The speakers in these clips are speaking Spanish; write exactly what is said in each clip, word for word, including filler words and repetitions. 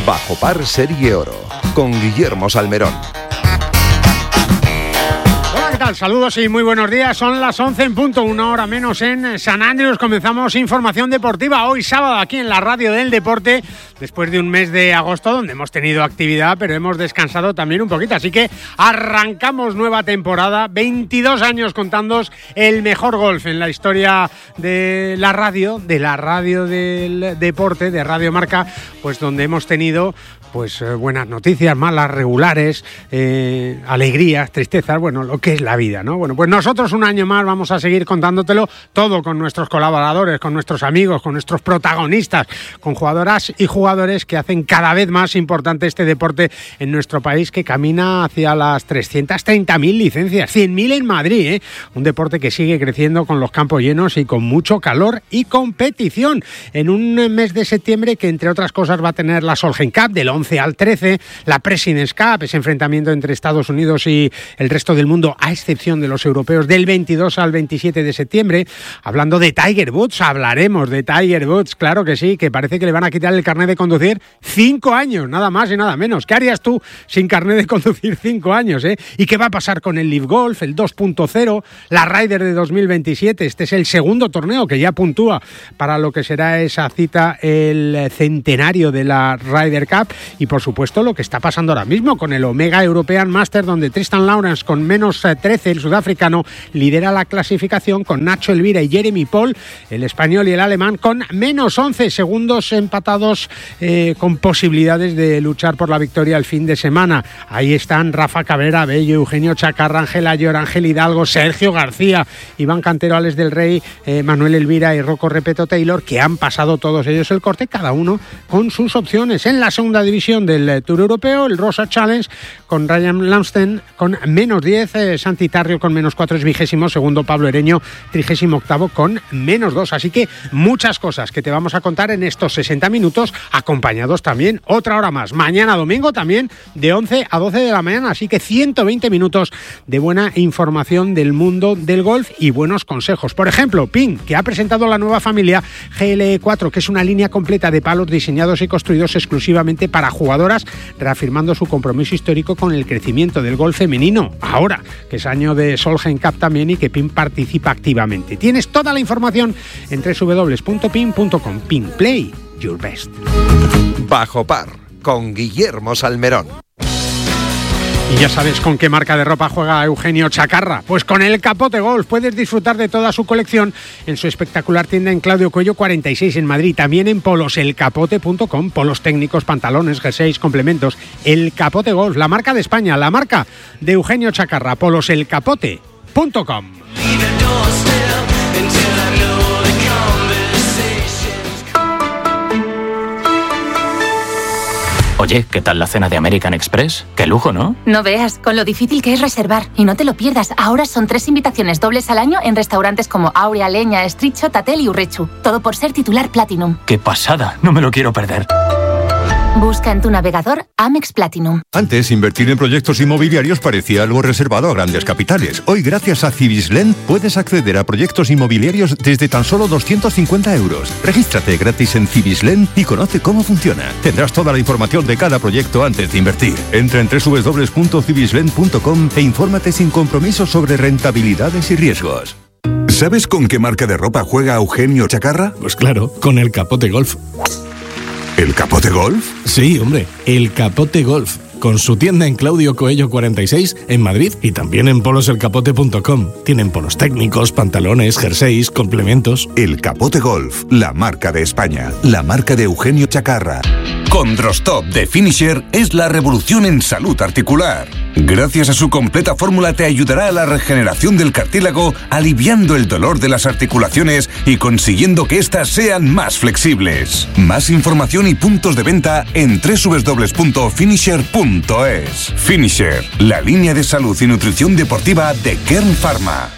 Bajo Par Serie Oro, con Guillermo Salmerón. Hola, ¿qué tal? Saludos y muy buenos días. Son las once en punto, una hora menos en San Andrés. Comenzamos información deportiva hoy sábado aquí en la Radio del Deporte, después de un mes de agosto donde hemos tenido actividad, pero hemos descansado también un poquito. Así que arrancamos nueva temporada, veintidós años contándoos el mejor golf en la historia de la radio, de la Radio del Deporte, de Radio Marca, pues donde hemos tenido pues eh, buenas noticias, malas, regulares, eh, alegrías, tristezas, bueno, lo que es la vida, ¿no? Bueno, pues nosotros un año más vamos a seguir contándotelo todo con nuestros colaboradores, con nuestros amigos, con nuestros protagonistas, con jugadoras y jugadores que hacen cada vez más importante este deporte en nuestro país, que camina hacia las trescientas treinta mil licencias, cien mil en Madrid, ¿eh? Un deporte que sigue creciendo con los campos llenos y con mucho calor y competición. En un mes de septiembre que, entre otras cosas, va a tener la Solheim Cup del once al trece, la Presidents Cup, ese enfrentamiento entre Estados Unidos y el resto del mundo, a excepción de los europeos, del veintidós al veintisiete de septiembre. Hablando de Tiger Woods, hablaremos de Tiger Woods, claro que sí, que parece que le van a quitar el carnet de conducir cinco años, nada más y nada menos. ¿Qué harías tú sin carnet de conducir cinco años? Eh? ¿Y qué va a pasar con el Live Golf, el dos punto cero, la Ryder de dos mil veintisiete? Este es el segundo torneo que ya puntúa para lo que será esa cita, el centenario de la Ryder Cup. Y por supuesto lo que está pasando ahora mismo con el Omega European Master, donde Tristan Lawrence con menos trece, el sudafricano, lidera la clasificación, con Nacho Elvira y Jeremy Paul, el español y el alemán, con menos once segundos empatados, eh, con posibilidades de luchar por la victoria el fin de semana. Ahí están Rafa Cabrera Bello, Eugenio Chacarra, Ángel Ayor, Ángel Hidalgo, Sergio García, Iván Cantero, Alex del Rey, eh, Manuel Elvira y Rocco Repeto Taylor, que han pasado todos ellos el corte, cada uno con sus opciones. En la segunda división del Tour Europeo, el Rosa Challenge, con Ryan Lamsten con menos diez, eh, Santi Tarrio con menos cuatro, es vigésimo segundo, Pablo Ereño trigésimo octavo con menos dos. Así que muchas cosas que te vamos a contar en estos sesenta minutos, acompañados también otra hora más, mañana domingo también de once a doce de la mañana, así que ciento veinte minutos de buena información del mundo del golf y buenos consejos. Por ejemplo, Ping, que ha presentado la nueva familia G L E cuatro, que es una línea completa de palos diseñados y construidos exclusivamente para jugadoras, reafirmando su compromiso histórico con el crecimiento del golf femenino, ahora que es año de Solheim Cup también y que Ping participa activamente. Tienes toda la información en doble u doble u doble u punto ping punto com. Ping, play your best. Bajo Par, con Guillermo Salmerón. Y ya sabes con qué marca de ropa juega Eugenio Chacarra. Pues con el Capote Golf puedes disfrutar de toda su colección en su espectacular tienda en Claudio Coello cuarenta y seis en Madrid. También en polos el capote punto com, polos técnicos, pantalones, jerseys, complementos. El Capote Golf, la marca de España, la marca de Eugenio Chacarra. polos el capote punto com. Oye, ¿qué tal la cena de American Express? ¡Qué lujo!, ¿no? No veas, con lo difícil que es reservar. Y no te lo pierdas, ahora son tres invitaciones dobles al año en restaurantes como Aurea, Leña, Estricho, Tatel y Urrechu. Todo por ser titular Platinum. ¡Qué pasada! No me lo quiero perder. Busca en tu navegador Amex Platinum. Antes, invertir en proyectos inmobiliarios parecía algo reservado a grandes capitales. Hoy, gracias a Cibislen, puedes acceder a proyectos inmobiliarios desde tan solo doscientos cincuenta euros. Regístrate gratis en Cibislen y conoce cómo funciona. Tendrás toda la información de cada proyecto antes de invertir. Entra en doble u doble u doble u punto cibislen punto com e infórmate sin compromiso sobre rentabilidades y riesgos. ¿Sabes con qué marca de ropa juega Eugenio Chacarra? Pues claro, con el Capote Golf. ¿El Capote Golf? Sí, hombre, el Capote Golf. Con su tienda en Claudio Coello cuarenta y seis en Madrid y también en polos el capote punto com. Tienen polos técnicos, pantalones, jerseys, complementos. El Capote Golf, la marca de España, la marca de Eugenio Chacarra. Condrostop de Finisher es la revolución en salud articular. Gracias a su completa fórmula te ayudará a la regeneración del cartílago, aliviando el dolor de las articulaciones y consiguiendo que éstas sean más flexibles. Más información y puntos de venta en doble u doble u doble u punto finisher punto es. Finisher, la línea de salud y nutrición deportiva de Kern Pharma.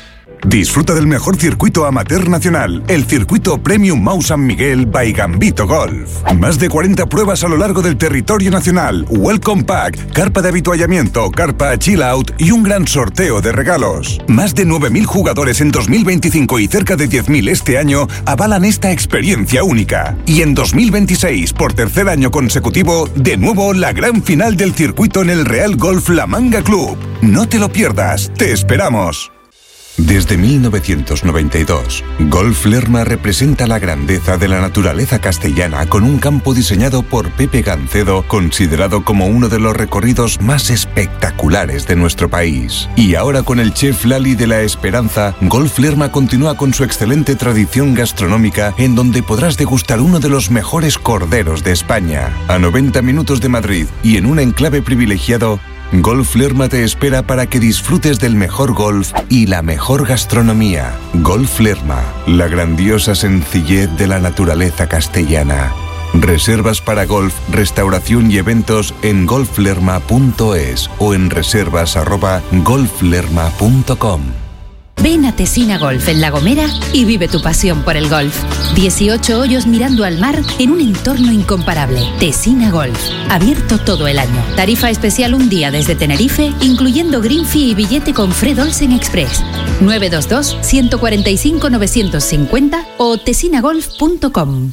Disfruta del mejor circuito amateur nacional, el circuito Premium Mau San Miguel by Gambito Golf. Más de cuarenta pruebas a lo largo del territorio nacional, Welcome Pack, carpa de habituallamiento, carpa Chill Out y un gran sorteo de regalos. Más de nueve mil jugadores en dos mil veinticinco y cerca de diez mil este año avalan esta experiencia única. Y en dos mil veintiséis, por tercer año consecutivo, de nuevo la gran final del circuito en el Real Golf La Manga Club. No te lo pierdas, te esperamos. Desde mil novecientos noventa y dos, Golf Lerma representa la grandeza de la naturaleza castellana con un campo diseñado por Pepe Gancedo, considerado como uno de los recorridos más espectaculares de nuestro país. Y ahora con el chef Lali de la Esperanza, Golf Lerma continúa con su excelente tradición gastronómica en donde podrás degustar uno de los mejores corderos de España. A noventa minutos de Madrid y en un enclave privilegiado, Golf Lerma te espera para que disfrutes del mejor golf y la mejor gastronomía. Golf Lerma, la grandiosa sencillez de la naturaleza castellana. Reservas para golf, restauración y eventos en golf lerma punto es o en reservas arroba golf lerma punto com. Ven a Tesina Golf en La Gomera y vive tu pasión por el golf. dieciocho hoyos mirando al mar en un entorno incomparable. Tesina Golf, abierto todo el año. Tarifa especial un día desde Tenerife, incluyendo green fee y billete con Fred Olsen Express. nueve dos dos, uno cuatro cinco, nueve cinco cero o tesina golf punto com.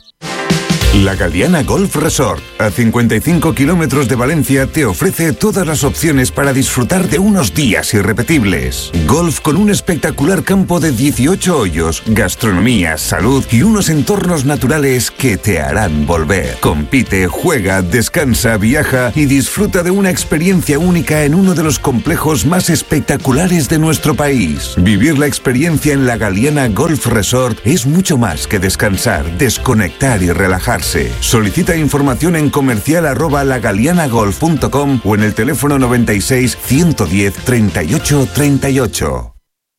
La Galiana Golf Resort, a cincuenta y cinco kilómetros de Valencia, te ofrece todas las opciones para disfrutar de unos días irrepetibles. Golf con un espectacular campo de dieciocho hoyos, gastronomía, salud y unos entornos naturales que te harán volver. Compite, juega, descansa, viaja y disfruta de una experiencia única en uno de los complejos más espectaculares de nuestro país. Vivir la experiencia en la Galiana Golf Resort es mucho más que descansar, desconectar y relajar. Solicita información en comercial arroba lagalianagolf punto com o en el teléfono noventa y seis, ciento diez, treinta y ocho, treinta y ocho.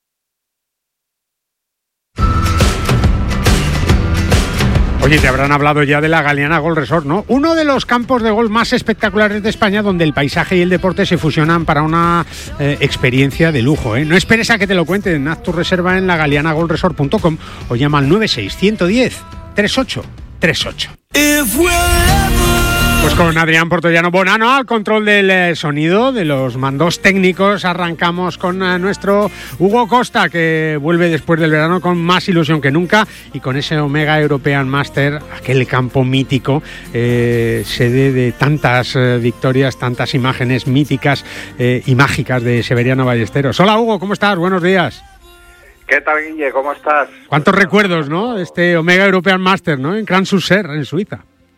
Oye, te habrán hablado ya de la Galiana Golf Resort, ¿no? Uno de los campos de golf más espectaculares de España donde el paisaje y el deporte se fusionan para una eh, experiencia de lujo, ¿eh? No esperes a que te lo cuenten, haz tu reserva en lagalianagolf resort punto com o llama al nueve seis, ciento diez, treinta y ocho treinta y ocho. Pues con Adrián Portollano Bonano al control del eh, sonido, de los mandos técnicos, arrancamos con eh, nuestro Hugo Costa, que vuelve después del verano con más ilusión que nunca y con ese Omega European Master, aquel campo mítico, eh, sede de tantas eh, victorias, tantas imágenes míticas eh, y mágicas de Severiano Ballesteros. Hola Hugo, ¿cómo estás? Buenos días. ¿Qué tal, Guille? ¿Cómo estás? ¿Cuántos recuerdos, no? Este Omega European Master, ¿no? En Cran-sur-Ser, en Suiza.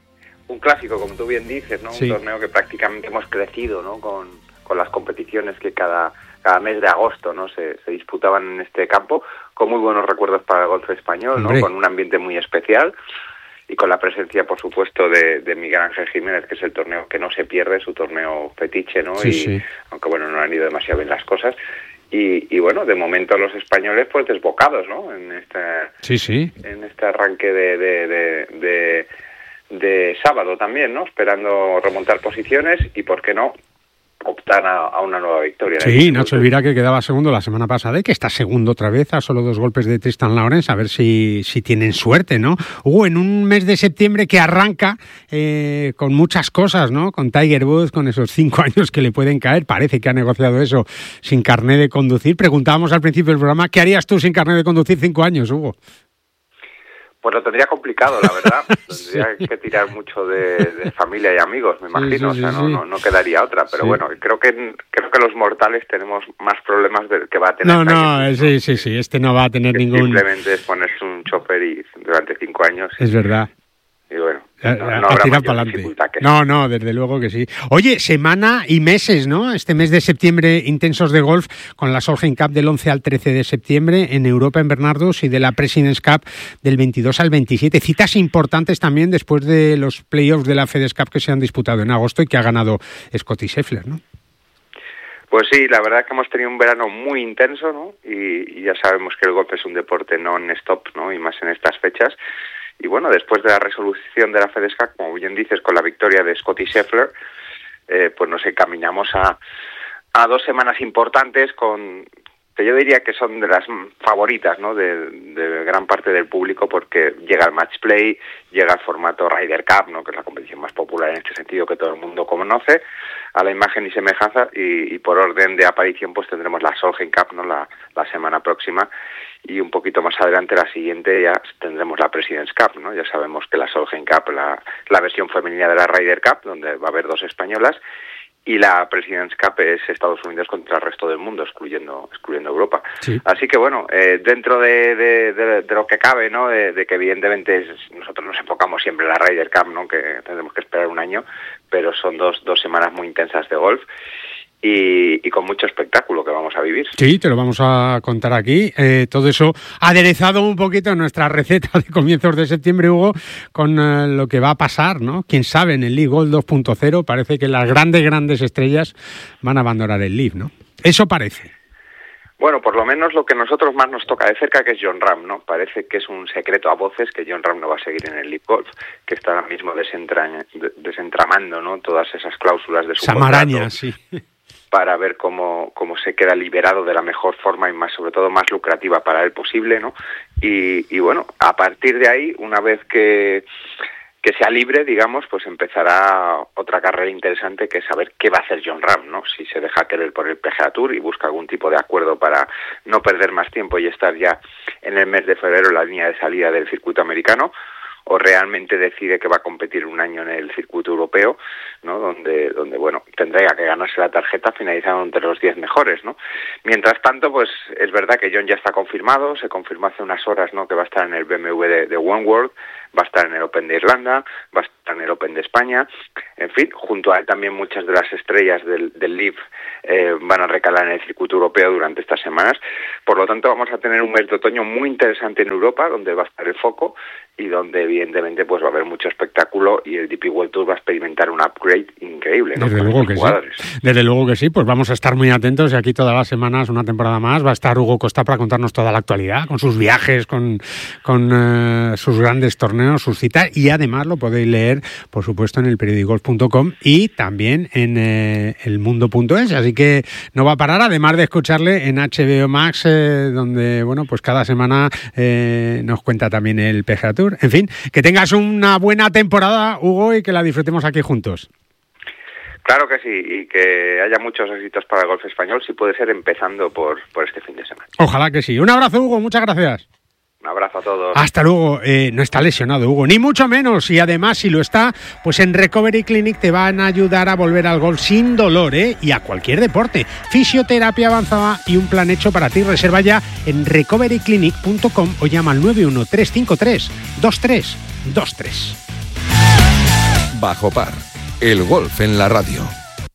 Un clásico, como tú bien dices, ¿no? Sí. Un torneo que prácticamente hemos crecido, ¿no? Con, con las competiciones que cada, cada mes de agosto, ¿no? Se, se disputaban en este campo, con muy buenos recuerdos para el golf español, ¿no? Hombre. Con un ambiente muy especial y con la presencia, por supuesto, de, de Miguel Ángel Jiménez, que es el torneo que no se pierde, su torneo fetiche, ¿no? Sí, y sí. Aunque, bueno, no han ido demasiado bien las cosas. Y, y bueno, de momento los españoles pues desbocados, ¿no? En este, sí, sí. En este arranque de, de, de, de, de sábado también, ¿no? Esperando remontar posiciones y, ¿por qué no?, optar a, a una nueva victoria. Sí, Nacho Elvira, que quedaba segundo la semana pasada y que está segundo otra vez a solo dos golpes de Tristan Lawrence, a ver si, si tienen suerte, ¿no? Hugo, en un mes de septiembre que arranca eh, con muchas cosas, ¿no? Con Tiger Woods, con esos cinco años que le pueden caer, parece que ha negociado eso sin carné de conducir. Preguntábamos al principio del programa, ¿qué harías tú sin carné de conducir cinco años, Hugo? Pues lo tendría complicado, la verdad. Tendría sí. que tirar mucho de, de familia y amigos, me imagino. Sí, sí, o sea, no, no, no quedaría otra. Pero sí. bueno, creo que creo que los mortales tenemos más problemas del que va a tener. No, no, ¿no? sí, sí, sí. Este no va a tener que ningún. Simplemente es ponerse un chofer y durante cinco años. Es verdad. Y bueno, no, no a tirar para adelante. No, no, desde luego que sí. Oye, semana y meses, ¿no? Este mes de septiembre intensos de golf con la Solheim Cup del once al trece de septiembre en Europa, en Bernardos, y de la Presidents Cup del veintidós al veintisiete. Citas importantes también después de los playoffs de la FedEx Cup que se han disputado en agosto y que ha ganado Scottie Scheffler, ¿no? Pues sí, la verdad es que hemos tenido un verano muy intenso, ¿no? Y, y ya sabemos que el golf es un deporte non-stop, ¿no? Y más en estas fechas. Y bueno, después de la resolución de la FedEx Cup, como bien dices, con la victoria de Scottie Scheffler, eh, pues nos encaminamos a, a dos semanas importantes con, que yo diría que son de las favoritas, ¿no?, de, de gran parte del público, porque llega el match play, llega el formato Ryder Cup, ¿no?, que es la competición más popular en este sentido que todo el mundo conoce, a la imagen y semejanza, y, y por orden de aparición pues tendremos la Solheim Cup, ¿no?, la, la semana próxima, y un poquito más adelante, la siguiente, ya tendremos la President's Cup, ¿no? Ya sabemos que la Solheim Cup, la, la versión femenina de la Ryder Cup, donde va a haber dos españolas, y la President's Cup es Estados Unidos contra el resto del mundo, excluyendo excluyendo Europa. Sí. Así que bueno, eh, dentro de, de, de, de lo que cabe, ¿no?, de, de que evidentemente es, nosotros nos enfocamos siempre en la Ryder Cup, ¿no?, que tendremos que esperar un año, pero son dos, dos semanas muy intensas de golf. Y, y con mucho espectáculo que vamos a vivir. Sí, te lo vamos a contar aquí. Eh, todo eso aderezado un poquito en nuestra receta de comienzos de septiembre, Hugo, con eh, lo que va a pasar, ¿no? Quién sabe, en el Live Golf dos punto cero parece que las grandes, grandes estrellas van a abandonar el Live, ¿no? Eso parece. Bueno, por lo menos lo que a nosotros más nos toca de cerca, que es Jon Rahm, ¿no? Parece que es un secreto a voces que Jon Rahm no va a seguir en el Live Golf, que está ahora mismo desentra- desentramando, ¿no?, todas esas cláusulas de su Esa contrato. maraña, sí. Para ver cómo, cómo se queda liberado de la mejor forma y más, sobre todo, más lucrativa para él posible, ¿no? Y, y bueno, a partir de ahí, una vez que, que sea libre, digamos, pues empezará otra carrera interesante, que es saber qué va a hacer Jon Rahm, ¿no? Si se deja querer por el P G A Tour y busca algún tipo de acuerdo para no perder más tiempo y estar ya en el mes de febrero en la línea de salida del circuito americano, o realmente decide que va a competir un año en el circuito europeo, ¿no?, donde, donde bueno, tendría que ganarse la tarjeta finalizando entre los diez mejores, ¿no? Mientras tanto, pues es verdad que Jon ya está confirmado, se confirmó hace unas horas, ¿no?, que va a estar en el B M W de, de Wentworth, va a estar en el Open de Irlanda, va a estar en el Open de España, en fin, junto a él también muchas de las estrellas del, del Live eh, van a recalar en el circuito europeo durante estas semanas. Por lo tanto, vamos a tener un mes de otoño muy interesante en Europa, donde va a estar el foco y donde evidentemente pues va a haber mucho espectáculo, y el D P World Tour va a experimentar un upgrade increíble, ¿no?, Desde luego que jugadores. sí. Desde luego que sí, pues vamos a estar muy atentos, y aquí todas las semanas, una temporada más, va a estar Hugo Costa para contarnos toda la actualidad, con sus viajes, con, con uh, sus grandes torneos, sus citas, y además lo podéis leer, por supuesto, en el periódico golf punto com y también en eh, el mundo punto es, así que no va a parar, además de escucharle en H B O Max, eh, donde, bueno, pues cada semana eh, nos cuenta también el P G A Tour. En fin, que tengas una buena temporada, Hugo, y que la disfrutemos aquí juntos. Claro que sí, y que haya muchos éxitos para el golf español, si puede ser empezando por, por este fin de semana. Ojalá que sí. Un abrazo, Hugo, muchas gracias. Un abrazo a todos. Hasta luego. Eh, no está lesionado, Hugo, ni mucho menos. Y además, si lo está, pues en Recovery Clinic te van a ayudar a volver al golf sin dolor, ¿eh? Y a cualquier deporte. Fisioterapia avanzada y un plan hecho para ti. Reserva ya en recovery clinic punto com o llama al nueve uno tres cinco tres dos tres dos tres. Bajo par, el golf en la radio.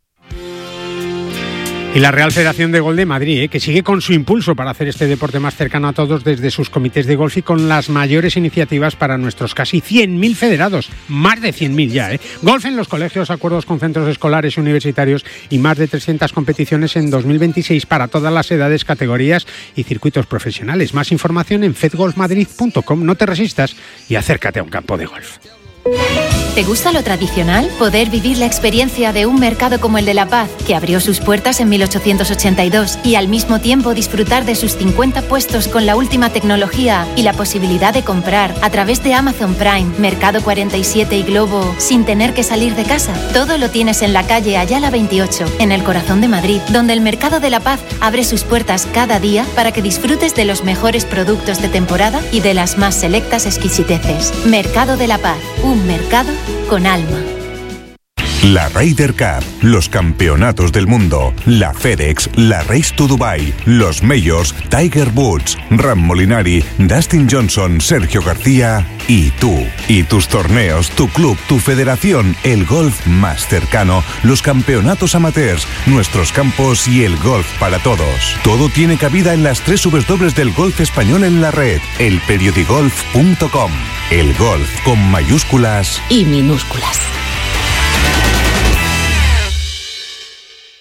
Y la Real Federación de Golf de Madrid, ¿eh?, que sigue con su impulso para hacer este deporte más cercano a todos desde sus comités de golf y con las mayores iniciativas para nuestros casi cien mil federados, más de cien mil ya, ¿eh? Golf en los colegios, acuerdos con centros escolares y universitarios y más de trescientas competiciones en dos mil veintiséis para todas las edades, categorías y circuitos profesionales. Más información en fed golf madrid punto com. No te resistas y acércate a un campo de golf. ¿Te gusta lo tradicional? Poder vivir la experiencia de un mercado como el de La Paz, que abrió sus puertas en mil ochocientos ochenta y dos, y al mismo tiempo disfrutar de sus cincuenta puestos con la última tecnología y la posibilidad de comprar a través de Amazon Prime, Mercado cuarenta y siete y Globo sin tener que salir de casa. Todo lo tienes en la calle Ayala veintiocho, en el corazón de Madrid, donde el Mercado de La Paz abre sus puertas cada día para que disfrutes de los mejores productos de temporada y de las más selectas exquisiteces. Mercado de La Paz, un mercado con alma. La Ryder Cup, los campeonatos del mundo, la FedEx, la Race to Dubai, los Majors, Tiger Woods, Ram Molinari, Dustin Johnson, Sergio García y tú. Y tus torneos, tu club, tu federación, el golf más cercano, los campeonatos amateurs, nuestros campos y el golf para todos. Todo tiene cabida en las tres W del golf español en la red, el periodigolf punto com. El golf con mayúsculas y minúsculas.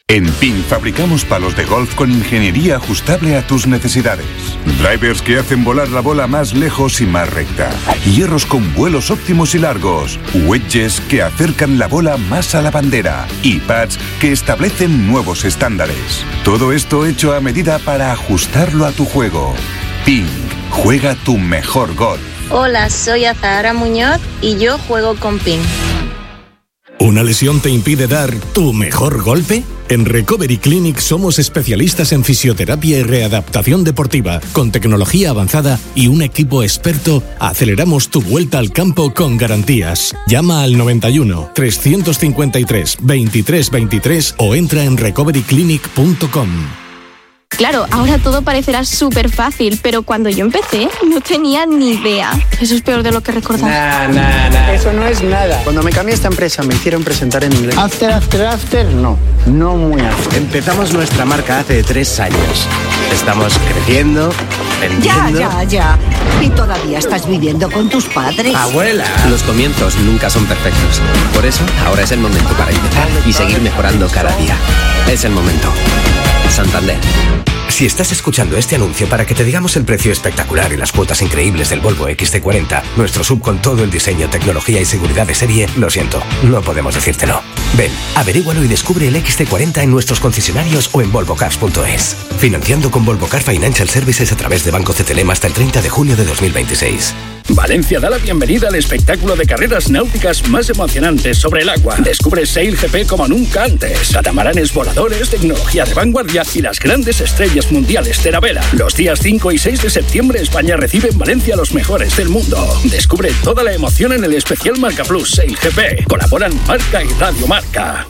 En P I N fabricamos palos de golf con ingeniería ajustable a tus necesidades. Drivers que hacen volar la bola más lejos y más recta. Hierros con vuelos óptimos y largos. Wedges que acercan la bola más a la bandera. Y pads que establecen nuevos estándares. Todo esto hecho a medida para ajustarlo a tu juego. P I N, juega tu mejor golf. Hola, soy Azahara Muñoz y yo juego con P I N. ¿Una lesión te impide dar tu mejor golpe? En Recovery Clinic somos especialistas en fisioterapia y readaptación deportiva. Con tecnología avanzada y un equipo experto, aceleramos tu vuelta al campo con garantías. Llama al noventa y uno, trescientos cincuenta y tres, veintitrés veintitrés o entra en recovery clinic punto com. Claro, ahora todo parecerá súper fácil, pero cuando yo empecé no tenía ni idea. Eso es peor de lo que recordaba. Nah, nah, nah. Eso no es nada. Cuando me cambié a esta empresa me hicieron presentar en inglés. After, after, after, no. No muy after. Empezamos nuestra marca hace tres años. Estamos creciendo, vendiendo... Ya, ya, ya. ¿Y todavía estás viviendo con tus padres? ¡Abuela! Los comienzos nunca son perfectos. Por eso, ahora es el momento para empezar y seguir mejorando cada día. Es el momento. Santander. Si estás escuchando este anuncio para que te digamos el precio espectacular y las cuotas increíbles del Volvo equis ce cuarenta, nuestro sub con todo el diseño, tecnología y seguridad de serie, lo siento, no podemos decírtelo. Ven, averígualo y descubre el equis ce cuarenta en nuestros concesionarios o en volvo cars punto es. Financiando con Volvo Car Financial Services a través de Banco C T L M hasta el treinta de junio de dos mil veintiséis. Valencia da la bienvenida al espectáculo de carreras náuticas más emocionantes sobre el agua. Descubre Sail G P como nunca antes. Catamaranes voladores, tecnología de vanguardia y las grandes estrellas mundiales de la vela. Los días cinco y seis de septiembre España recibe en Valencia a los mejores del mundo. Descubre toda la emoción en el especial Marca Plus Sail G P. Colaboran Marca y Radio Marca.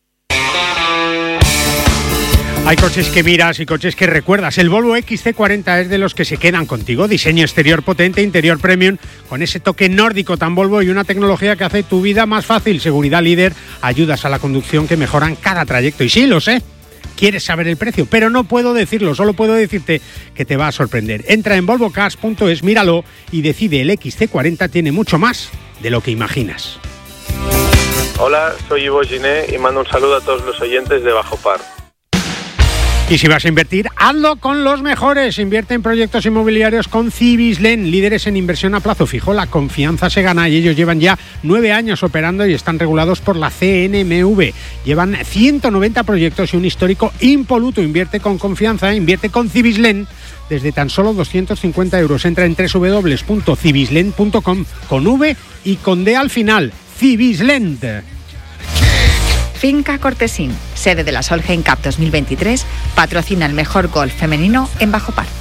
Hay coches que miras y coches que recuerdas. El Volvo equis ce cuarenta es de los que se quedan contigo. Diseño exterior potente, interior premium, con ese toque nórdico tan Volvo y una tecnología que hace tu vida más fácil. Seguridad líder, ayudas a la conducción que mejoran cada trayecto. Y sí, lo sé, quieres saber el precio, pero no puedo decirlo, solo puedo decirte que te va a sorprender. Entra en volvo cars punto es, míralo y decide. El equis ce cuarenta tiene mucho más de lo que imaginas. Hola, soy Ivo Giné y mando un saludo a todos los oyentes de Bajo Par. Y si vas a invertir, hazlo con los mejores. Invierte en proyectos inmobiliarios con Cibislen, líderes en inversión a plazo fijo. La confianza se gana y ellos llevan ya nueve años operando y están regulados por la C N M V. Llevan ciento noventa proyectos y un histórico impoluto. Invierte con confianza, invierte con Cibislen desde tan solo doscientos cincuenta euros. Entra en doble u doble u doble u punto cibislen punto com con V y con D al final. Cibislen. Finca Cortesín, sede de la Solheim Cup dos mil veintitrés, patrocina el mejor golf femenino en Bajo Par.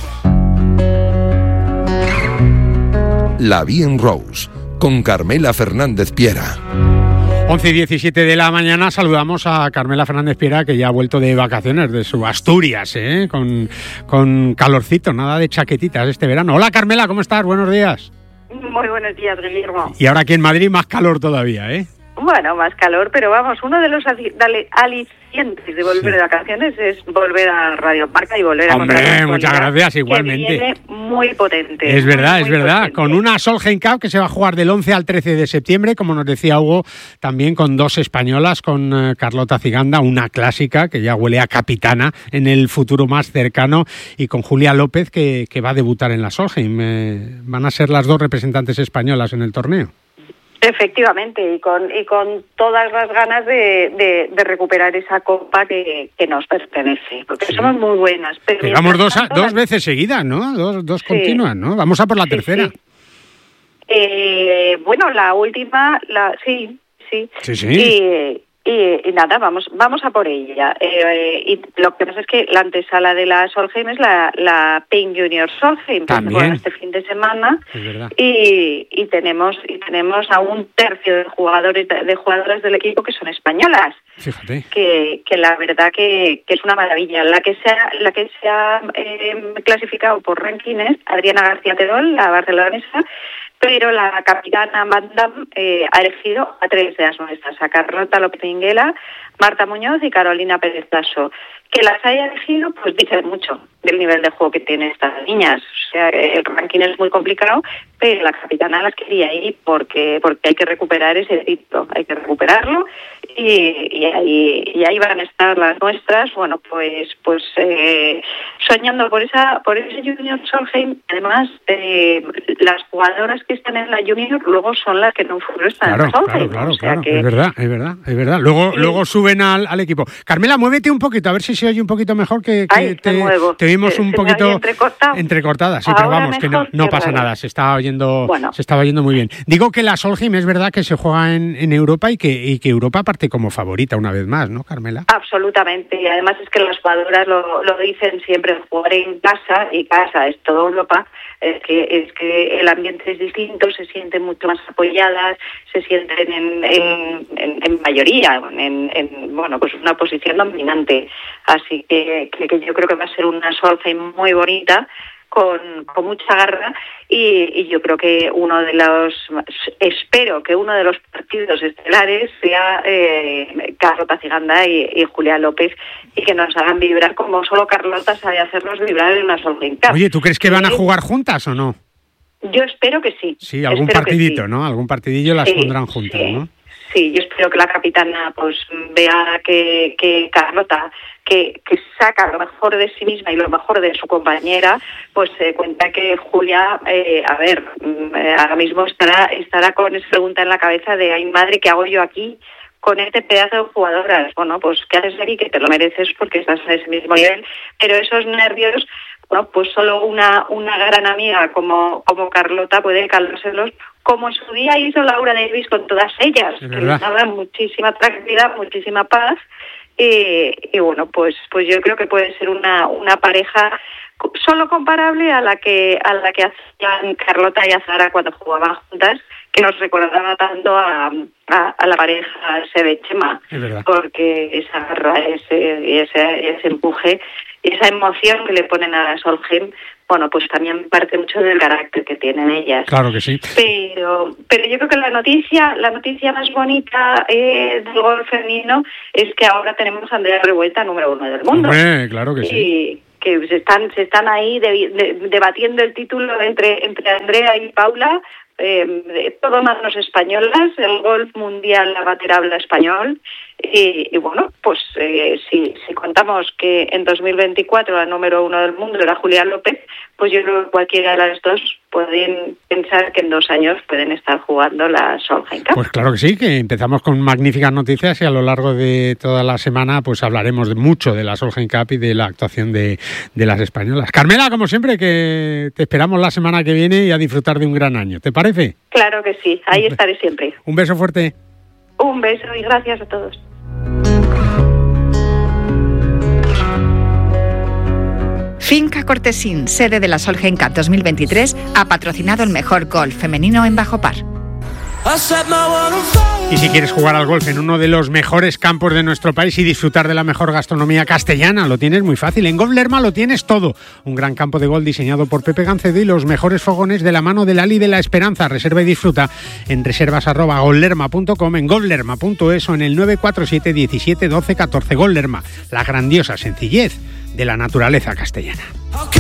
La Bien Rose, con Carmela Fernández Piera. once y diecisiete de la mañana saludamos a Carmela Fernández Piera, que ya ha vuelto de vacaciones de su Asturias, ¿eh? con, con calorcito, nada de chaquetitas este verano. Hola Carmela, ¿cómo estás? Buenos días. Muy buenos días, Guillermo. Y ahora aquí en Madrid más calor todavía, ¿eh? Bueno, más calor, pero vamos, uno de los alicientes de volver sí. de vacaciones es volver a Radio Marca y volver a... Hombre, muchas gracias, igualmente. Que viene muy potente. Es verdad, muy, es muy verdad. potente. Con una Solheim Cup que se va a jugar del once al trece de septiembre, como nos decía Hugo, también con dos españolas, con uh, Carlota Ciganda, una clásica que ya huele a capitana en el futuro más cercano, y con Julia López, que, que va a debutar en la Solheim. Eh, van a ser las dos representantes españolas en el torneo. Efectivamente, y con y con todas las ganas de, de, de recuperar esa copa que, que nos pertenece, porque sí. somos muy buenas. Pero Llegamos dos, a, dos veces seguidas, ¿no? Dos, dos sí. continuas, ¿no? Vamos a por la sí, tercera. Sí. Eh, bueno, la última, la sí, sí. Sí, sí. Y, y, y nada, vamos vamos a por ella. Eh, y lo que pasa es que la antesala de la Solheim es la, la P I N Junior Solheim, que se juega este fin de semana, y, y tenemos y tenemos a un tercio de jugadores de jugadoras del equipo que son españolas. Fíjate. Que, que la verdad que, que es una maravilla. La que se ha, la que se ha eh, clasificado por rankings, Adriana García Terol, la barcelonesa, pero la capitana Mandam eh, ha elegido a tres de las nuestras, a Carlota López Minguela, Marta Muñoz y Carolina Pérez Tasso. Que las haya elegido, pues dice mucho del nivel de juego que tienen estas niñas. O sea, el ranking es muy complicado, pero la capitana las quería ir porque porque hay que recuperar ese título, hay que recuperarlo y, y ahí y ahí van a estar las nuestras, bueno, pues pues eh, soñando por esa por ese Junior Solheim. Además, eh, las jugadoras que están en la Junior luego son las que en un futuro están claro, en Solheim. Claro, claro, o sea claro. que... Es verdad, es verdad, es verdad. Luego, sí. luego suben al, al equipo. Carmela, muévete un poquito, a ver si se oye un poquito mejor, que, que Ay, te, te oímos un poquito entrecortado. entrecortada. Sí, Ahora pero vamos, que no, no pasa raro. nada, se está oyendo, bueno. se estaba oyendo muy bien. Digo que la Solheim es verdad que se juega en, en Europa y que, y que Europa parte como favorita una vez más, ¿no, Carmela? Absolutamente, y además es que las jugadoras lo, lo dicen siempre, jugar en casa, y casa es toda Europa, es que es que el ambiente es distinto, se sienten mucho más apoyadas, se sienten en, en, en, en mayoría, en, en bueno pues una posición dominante, así que, que, que yo creo que va a ser una Solheim muy bonita, con, con mucha garra, y, y yo creo que uno de los, espero que uno de los partidos estelares sea eh, Carlota Ciganda y, y Julia López, y que nos hagan vibrar como solo Carlota sabe hacernos vibrar en una Solheim Cup. Oye, ¿tú crees que van a jugar juntas o no? Yo espero que sí. Sí, algún espero partidito, sí. ¿no? Algún partidillo las sí, pondrán juntas, sí. ¿no? Sí, yo espero que la capitana pues vea que, que Carlota, que, que saca lo mejor de sí misma y lo mejor de su compañera, pues se eh, cuenta que Julia, eh, a ver, eh, ahora mismo estará estará con esa pregunta en la cabeza de, ay madre, ¿qué hago yo aquí con este pedazo de jugadoras? Bueno, pues ¿qué haces aquí? Que te lo mereces porque estás en ese mismo nivel, pero esos nervios, bueno, pues solo una una gran amiga como, como Carlota puede calmárselos, como en su día hizo Laura Davis con todas ellas, que les daba muchísima tranquilidad, muchísima paz, y, y bueno, pues pues yo creo que puede ser una una pareja solo comparable a la que a la que hacían Carlota y Azara cuando jugaban juntas, que nos recordaba tanto a, a, a la pareja Sebe-Chema, porque esa garra, ese, ese, ese empuje y esa emoción que le ponen a la Solheim, bueno, pues también parte mucho del carácter que tienen ellas. Claro que sí. Pero pero yo creo que la noticia la noticia más bonita eh, del golf femenino es que ahora tenemos a Andrea Revuelta, número uno del mundo. Hombre, claro que sí. Y que se están se están ahí de, de, debatiendo el título entre entre Andrea y Paula. Eh, todo manos españolas, el golf mundial la bater habla español, y, y bueno, pues eh, si, si contamos que en dos mil veinticuatro la número uno del mundo era Julia López, pues yo creo que cualquiera de las dos pueden pensar que en dos años pueden estar jugando la Solheim Cup. Pues claro que sí, que empezamos con magníficas noticias y a lo largo de toda la semana pues hablaremos de mucho de la Solheim Cup y de la actuación de, de las españolas. Carmela, como siempre, que te esperamos la semana que viene y a disfrutar de un gran año. ¿Te parece? Claro que sí, ahí estaré siempre. Un beso fuerte. Un beso y gracias a todos. Finca Cortesín, sede de la Solheim Cup dos mil veintitrés, ha patrocinado el mejor golf femenino en Bajo Par. Y si quieres jugar al golf en uno de los mejores campos de nuestro país y disfrutar de la mejor gastronomía castellana, lo tienes muy fácil. En Golf Lerma lo tienes todo. Un gran campo de golf diseñado por Pepe Gancedo y los mejores fogones de la mano del Ali de la Esperanza. Reserva y disfruta en reservas arroba gollerma punto com, en gollerma punto es o en el nueve cuatro siete diecisiete doce catorce. Golf Lerma, la grandiosa sencillez de la naturaleza castellana.